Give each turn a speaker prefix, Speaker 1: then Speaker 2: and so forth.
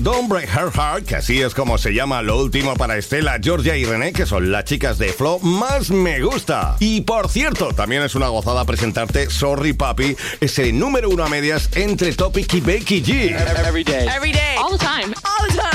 Speaker 1: Don't Break Her Heart, que así es como se llama lo último para Estela, Georgia y René, que son las chicas de Flow más me gusta. Y por cierto, también es una gozada presentarte Sorry Papi, ese número 1 a medias entre Topic y Becky G.
Speaker 2: Every day.
Speaker 3: Every day.
Speaker 2: All the time.
Speaker 3: All the time.